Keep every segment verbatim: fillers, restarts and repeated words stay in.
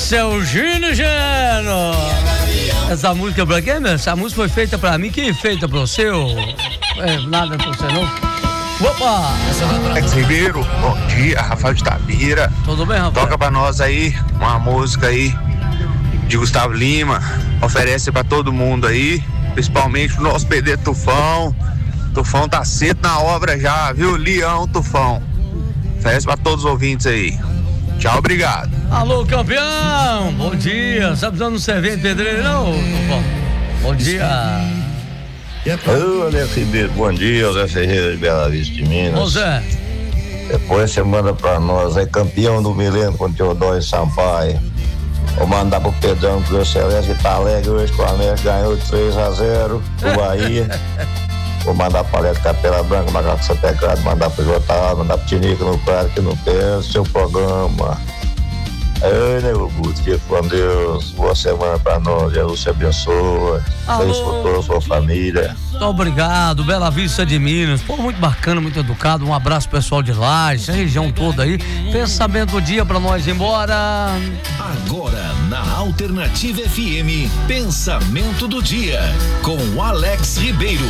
Seu Gino Geno. Essa música pra quem, meu? Essa música foi feita pra mim. Quem feita pra você? Ou... É, nada pra você, não? Opa! Alex Ribeiro, bom dia, Rafael de Tabira. Tudo bem, Rafael? Toca pra nós aí uma música aí de Gustavo Lima. Oferece pra todo mundo aí, principalmente o nosso P D Tufão. Tufão tá cedo na obra já, viu? Leão Tufão. Oferece pra todos os ouvintes aí. Tchau, obrigado. Alô, campeão! Bom dia! Sabe dando um servente pedreiro, não, Tufão? Bom dia! Ô, Alex Ribeiro, bom dia, Zé Ferreira de Bela Vista de Minas. Ô, Zé. Depois você manda pra nós, é campeão do milênio com o Teodoro Sampaio. Vou mandar pro Pedrão que o Celeste tá alegre hoje com a América, ganhou de três a zero do Bahia. Vou mandar pra Leto Capela Branca, Macaco Sapecado, mandar pro J A, mandar pro Tinico no Claro que não pensa, seu programa. Ei, nego Guto, fica com Deus, boa semana pra nós, Jesus te abençoe, feliz com toda a sua família. Muito obrigado, Bela Vista de Minas, pô, muito bacana, muito educado, um abraço pessoal de Lages, a região toda aí, pensamento do dia pra nós ir embora. Agora, na Alternativa F M, pensamento do dia, com Alex Ribeiro.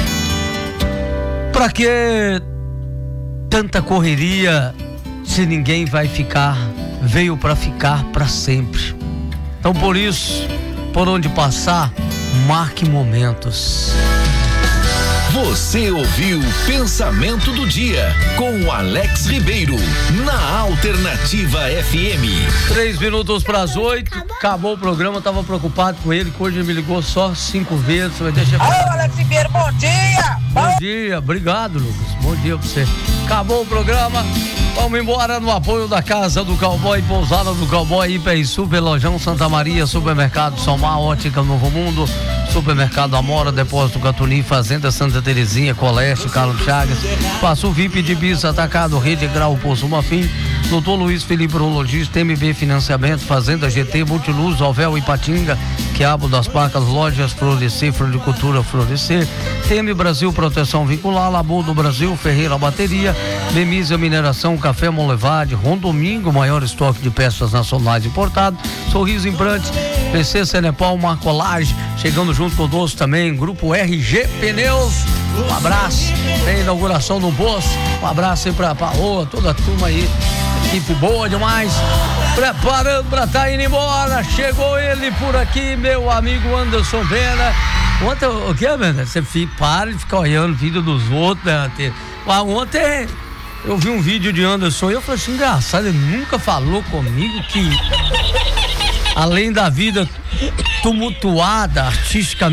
Pra que tanta correria se ninguém vai ficar? Veio para ficar para sempre. Então, por isso, por onde passar, marque momentos. Você ouviu Pensamento do Dia com Alex Ribeiro na Alternativa F M. Três minutos para as oito. Acabou o programa. Tava preocupado com ele, que hoje ele me ligou só cinco vezes. Deixa eu... Alô, Alex Ribeiro, bom dia! Bom dia, obrigado, Lucas. Bom dia pra você. Acabou o programa. Vamos embora no apoio da Casa do Cowboy, Pousada do Cowboy, Hiper e Super, Lojão Santa Maria, Supermercado Somar, Ótica Novo Mundo, Supermercado Amora, Depósito Catuni, Fazenda Santa Terezinha, Coleste, Carlos Chagas, Passo V I P de Bis, Atacado, Rede Grau, Poço Mafim, Doutor Luiz Felipe Urologista, M B Financiamento, Fazenda G T, Multiluz, Alvel e Patinga, Quiabo das Placas, Lojas Florescer, Floricultura Florescer, T M Brasil Proteção Vincular, Labor do Brasil, Ferreira Bateria, Memísia Mineração, Café Molevade, Rondomingo, maior estoque de peças nacionais importadas, Sorriso Implantes, P C Cenepal, Marcolage, chegando junto conosco também, Grupo R G Pneus, um abraço, tem inauguração no Bolso, um abraço aí pra Paola, toda a turma aí, equipe boa demais, preparando pra tá indo embora, chegou ele por aqui, meu amigo Anderson Pena. Ontem, o que, Anderson? Você fica, para de ficar olhando o vídeo dos outros, né? Ontem eu vi um vídeo de Anderson e eu falei assim, engraçado, ele nunca falou comigo que além da vida tumultuada artisticamente